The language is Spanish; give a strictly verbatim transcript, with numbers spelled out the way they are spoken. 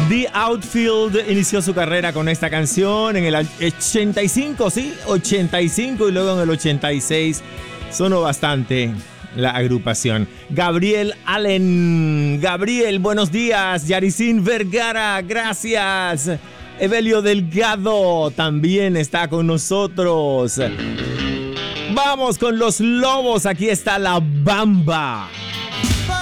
The Outfield inició su carrera con esta canción en el ochenta y cinco, ¿sí? ochenta y cinco y luego en el ochenta y seis sonó bastante la agrupación. Gabriel Allen. Gabriel, buenos días. Yaricín Vergara, gracias. Evelio Delgado también está con nosotros. Vamos con los Lobos. Aquí está La Bamba.